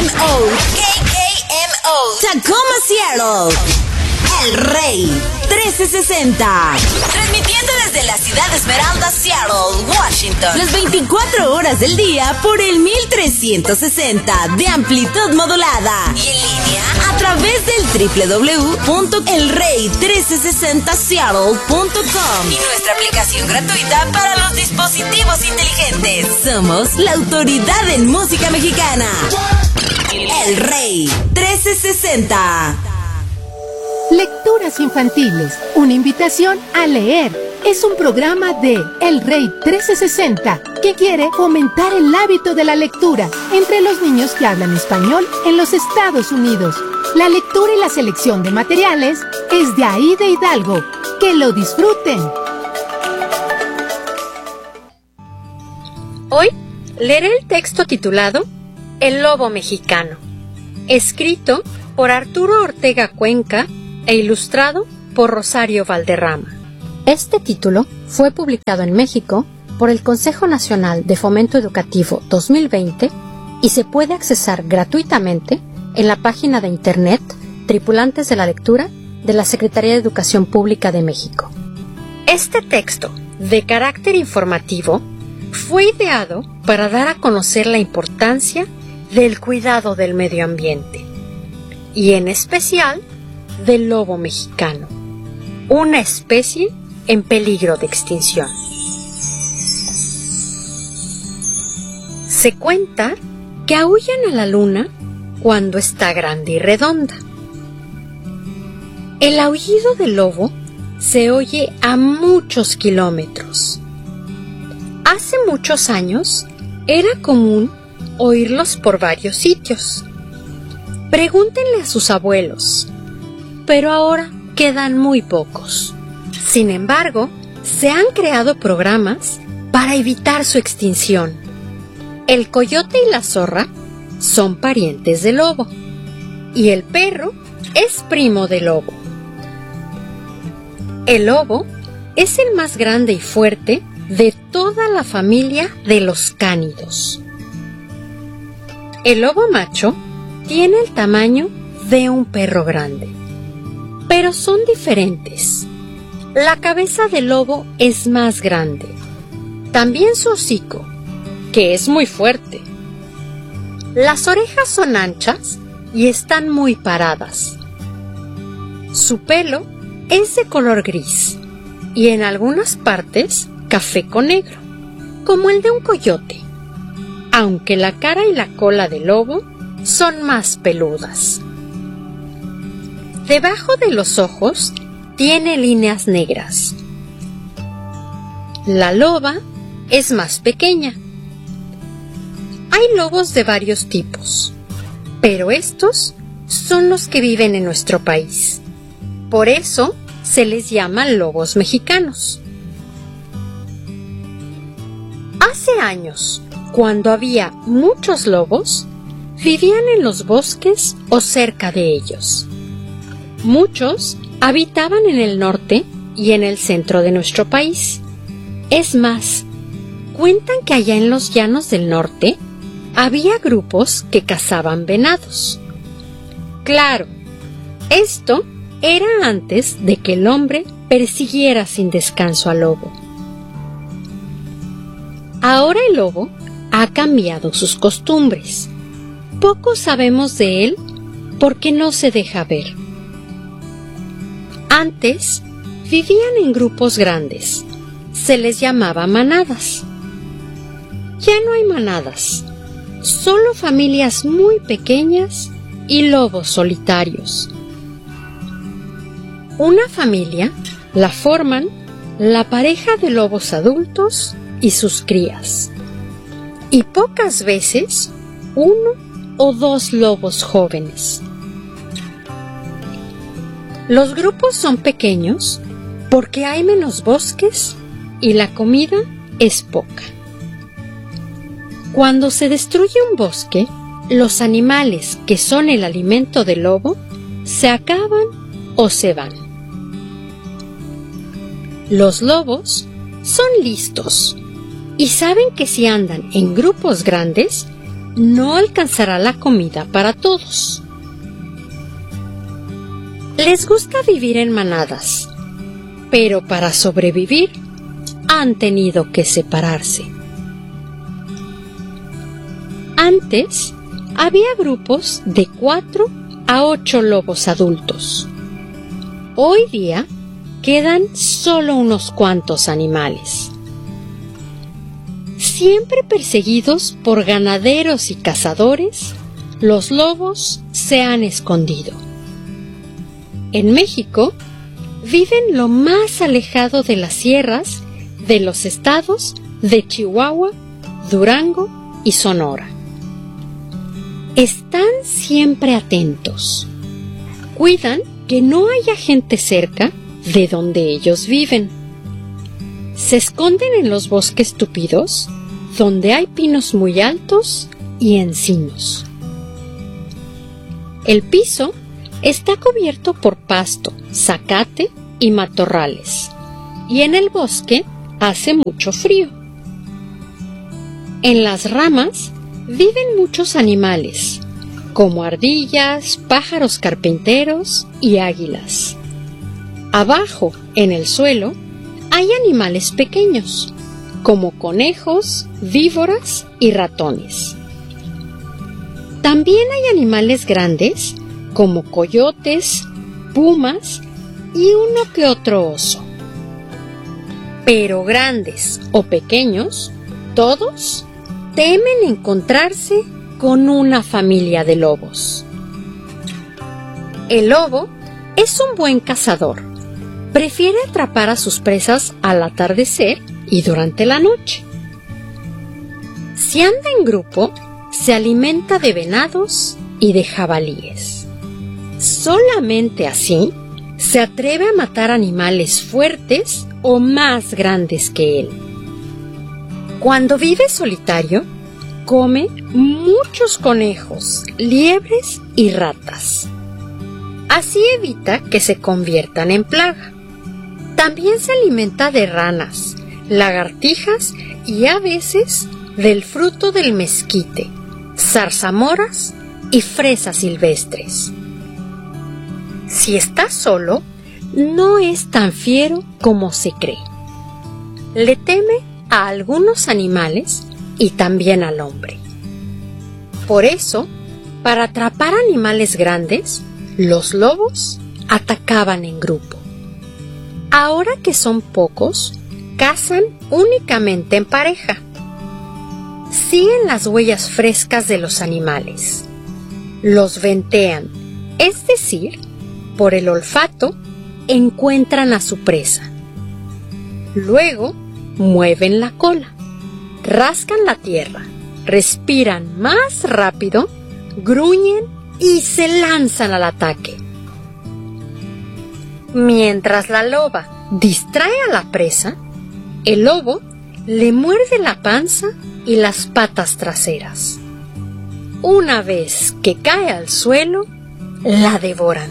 Tacoma, Seattle. El Rey 1360. Transmitiendo desde la ciudad de Esmeralda, Seattle, Washington. Las 24 horas del día por el 1360 de amplitud modulada. Y en línea a través del www.elrey1360seattle.com. Y nuestra aplicación gratuita para los dispositivos inteligentes. Somos la autoridad en música mexicana. El Rey 1360. Lecturas infantiles, una invitación a leer. Es un programa de El Rey 1360 que quiere fomentar el hábito de la lectura entre los niños que hablan español en los Estados Unidos. La lectura y la selección de materiales es de Aida Hidalgo. ¡Que lo disfruten! Hoy leeré el texto titulado El Lobo Mexicano, escrito por Arturo Ortega Cuenca e ilustrado por Rosario Valderrama. Este título fue publicado en México por el Consejo Nacional de Fomento Educativo 2020 y se puede accesar gratuitamente en la página de internet Tripulantes de la Lectura de la Secretaría de Educación Pública de México. Este texto, de carácter informativo, fue ideado para dar a conocer la importancia del cuidado del medio ambiente y en especial del lobo mexicano, una especie en peligro de extinción. Se cuenta que aúllan a la luna cuando está grande y redonda. El aullido del lobo se oye a muchos kilómetros. Hace muchos años era común oírlos por varios sitios. Pregúntenle a sus abuelos, pero ahora quedan muy pocos. Sin embargo, se han creado programas para evitar su extinción. El coyote y la zorra son parientes del lobo, y el perro es primo del lobo. El lobo es el más grande y fuerte de toda la familia de los cánidos. El lobo macho tiene el tamaño de un perro grande, pero son diferentes. La cabeza del lobo es más grande, también su hocico, que es muy fuerte. Las orejas son anchas y están muy paradas. Su pelo es de color gris y en algunas partes café con negro, como el de un coyote, aunque la cara y la cola del lobo son más peludas. Debajo de los ojos tiene líneas negras. La loba es más pequeña. Hay lobos de varios tipos, pero estos son los que viven en nuestro país. Por eso se les llama lobos mexicanos. Hace años, cuando había muchos lobos, vivían en los bosques o cerca de ellos. Muchos habitaban en el norte y en el centro de nuestro país. Es más, cuentan que allá en los llanos del norte había grupos que cazaban venados. Claro, esto era antes de que el hombre persiguiera sin descanso al lobo. Ahora el lobo ha cambiado sus costumbres. Poco sabemos de él porque no se deja ver. Antes vivían en grupos grandes. Se les llamaba manadas. Ya no hay manadas, solo familias muy pequeñas y lobos solitarios. Una familia la forman la pareja de lobos adultos y sus crías, y pocas veces uno o dos lobos jóvenes. Los grupos son pequeños porque hay menos bosques y la comida es poca. Cuando se destruye un bosque, los animales que son el alimento del lobo se acaban o se van. Los lobos son listos y saben que si andan en grupos grandes, no alcanzará la comida para todos. Les gusta vivir en manadas, pero para sobrevivir han tenido que separarse. Antes había grupos de 4 a 8 lobos adultos. Hoy día quedan solo unos cuantos animales. Siempre perseguidos por ganaderos y cazadores, los lobos se han escondido. En México viven lo más alejado de las sierras de los estados de Chihuahua, Durango y Sonora. Están siempre atentos. Cuidan que no haya gente cerca de donde ellos viven. Se esconden en los bosques tupidos, donde hay pinos muy altos y encinos. El piso está cubierto por pasto, zacate y matorrales, y en el bosque hace mucho frío. En las ramas viven muchos animales, como ardillas, pájaros carpinteros y águilas. Abajo, en el suelo, hay animales pequeños, como conejos, víboras y ratones. También hay animales grandes, como coyotes, pumas y uno que otro oso. Pero grandes o pequeños, todos temen encontrarse con una familia de lobos. El lobo es un buen cazador. Prefiere atrapar a sus presas al atardecer y durante la noche. Si anda en grupo, se alimenta de venados y de jabalíes. Solamente así se atreve a matar animales fuertes o más grandes que él. Cuando vive solitario, come muchos conejos, liebres y ratas. Así evita que se conviertan en plaga. También se alimenta de ranas, lagartijas y a veces del fruto del mezquite, zarzamoras y fresas silvestres. Si está solo, no es tan fiero como se cree. Le teme a algunos animales y también al hombre. Por eso, para atrapar animales grandes, los lobos atacaban en grupo. Ahora que son pocos, cazan únicamente en pareja. Siguen las huellas frescas de los animales. Los ventean, es decir, por el olfato, encuentran a su presa. Luego, mueven la cola, rascan la tierra, respiran más rápido, gruñen y se lanzan al ataque. Mientras la loba distrae a la presa, el lobo le muerde la panza y las patas traseras. Una vez que cae al suelo, la devoran.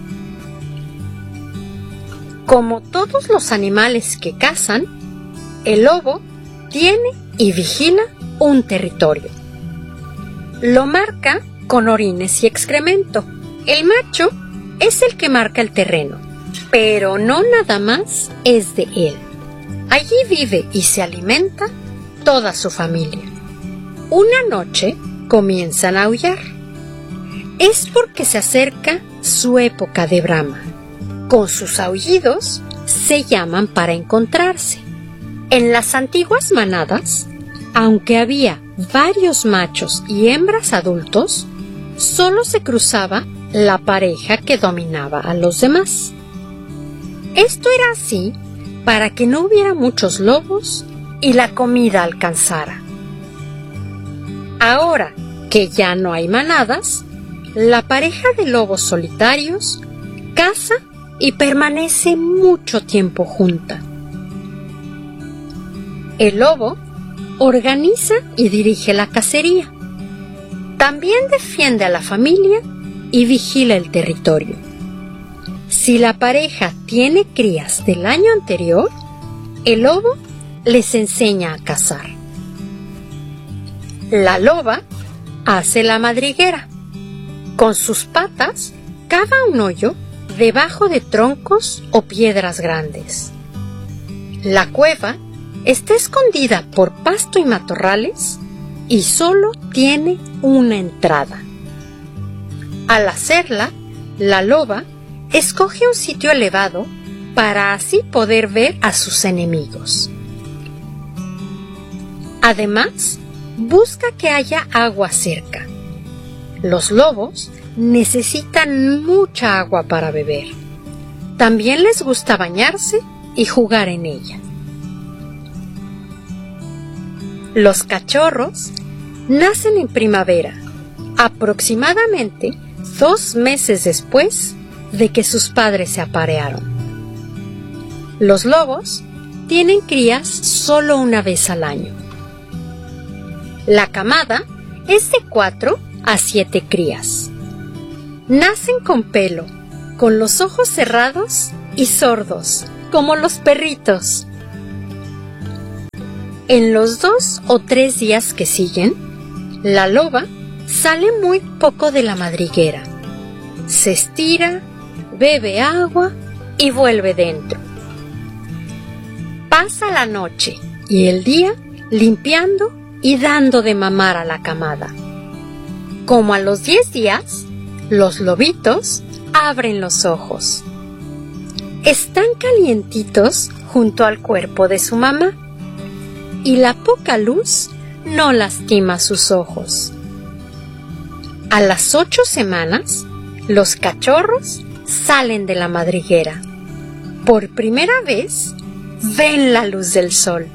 Como todos los animales que cazan, el lobo tiene y vigila un territorio. Lo marca con orines y excremento. El macho es el que marca el terreno, pero no nada más es de él. Allí vive y se alimenta toda su familia. Una noche comienzan a aullar. Es porque se acerca su época de brama. Con sus aullidos se llaman para encontrarse. En las antiguas manadas, aunque había varios machos y hembras adultos, solo se cruzaba la pareja que dominaba a los demás. Esto era así para que no hubiera muchos lobos y la comida alcanzara. Ahora que ya no hay manadas, la pareja de lobos solitarios caza y permanece mucho tiempo junta. El lobo organiza y dirige la cacería. También defiende a la familia y vigila el territorio. Si la pareja tiene crías del año anterior, el lobo les enseña a cazar. La loba hace la madriguera. Con sus patas cava un hoyo debajo de troncos o piedras grandes. La cueva está escondida por pasto y matorrales y solo tiene una entrada. Al hacerla, la loba escoge un sitio elevado para así poder ver a sus enemigos. Además, busca que haya agua cerca. Los lobos necesitan mucha agua para beber. También les gusta bañarse y jugar en ella. Los cachorros nacen en primavera, aproximadamente 2 meses después de que sus padres se aparearon. Los lobos tienen crías solo una vez al año. La camada es de 4 a 7 crías. Nacen con pelo, con los ojos cerrados y sordos, como los perritos. En los 2 o 3 días que siguen, la loba sale muy poco de la madriguera. Se estira, bebe agua y vuelve dentro. Pasa la noche y el día limpiando y dando de mamar a la camada. Como a los 10 días, los lobitos abren los ojos. Están calientitos junto al cuerpo de su mamá y la poca luz no lastima sus ojos. A las 8 semanas, los cachorros salen de la madriguera. Por primera vez, ven la luz del sol.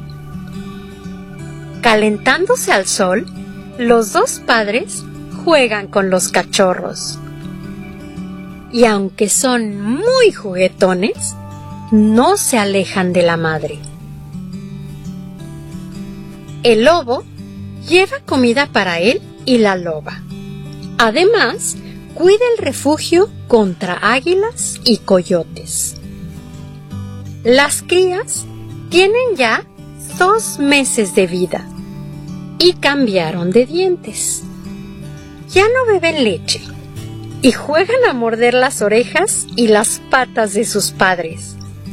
Calentándose al sol, los 2 padres juegan con los cachorros. Y aunque son muy juguetones, no se alejan de la madre. El lobo lleva comida para él y la loba. Además, cuida el refugio contra águilas y coyotes. Las crías tienen ya 2 meses de vida y cambiaron de dientes. Ya no beben leche y juegan a morder las orejas y las patas de sus padres.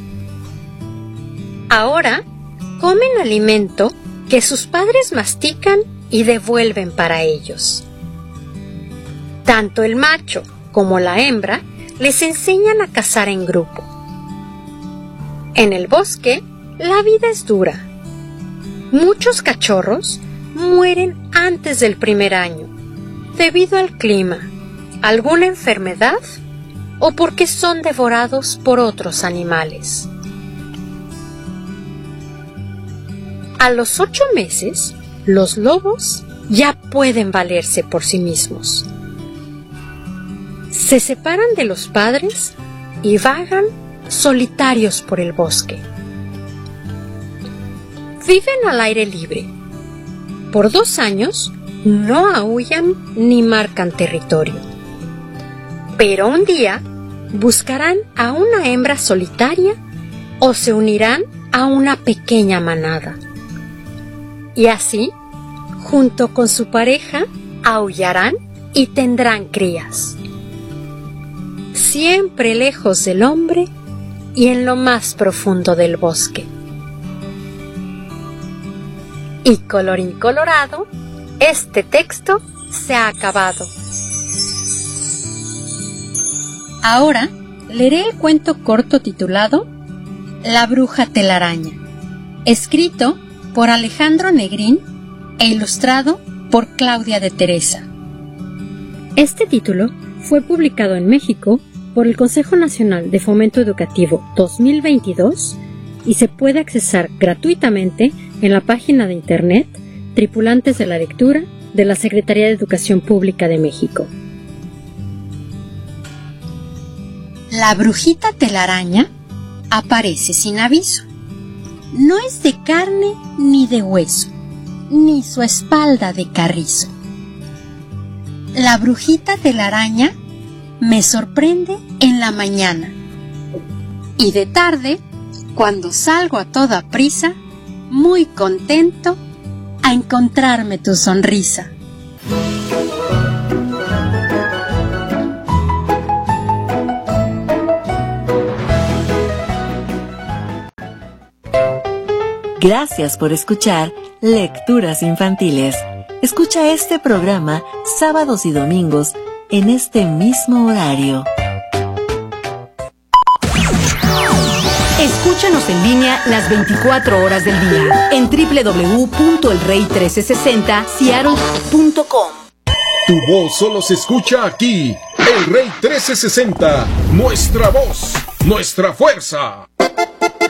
Ahora comen alimento que sus padres mastican y devuelven para ellos. Tanto el macho como la hembra les enseñan a cazar en grupo. En el bosque, la vida es dura. Muchos cachorros mueren antes del primer año, debido al clima, alguna enfermedad o porque son devorados por otros animales. A los 8 meses, los lobos ya pueden valerse por sí mismos. Se separan de los padres y vagan solitarios por el bosque. Viven al aire libre. Por 2 años no aúllan ni marcan territorio. Pero un día buscarán a una hembra solitaria o se unirán a una pequeña manada. Y así, junto con su pareja, aullarán y tendrán crías. Siempre lejos del hombre y en lo más profundo del bosque. Y colorín colorado, este texto se ha acabado. Ahora leeré el cuento corto titulado La bruja telaraña, escrito por Alejandro Negrín e ilustrado por Claudia de Teresa. Este título fue publicado en México por el Consejo Nacional de Fomento Educativo 2022 y se puede accesar gratuitamente en la página de internet Tripulantes de la Lectura de la Secretaría de Educación Pública de México. La brujita telaraña aparece sin aviso. No es de carne ni de hueso, ni su espalda de carrizo. La brujita telaraña me sorprende en la mañana y de tarde, cuando salgo a toda prisa, muy contento a encontrarme tu sonrisa. Gracias por escuchar Lecturas Infantiles. Escucha este programa sábados y domingos en este mismo horario. Escúchanos en línea las 24 horas del día en www.elrey1360seattle.com. Tu voz solo se escucha aquí. El Rey 1360, nuestra voz, nuestra fuerza.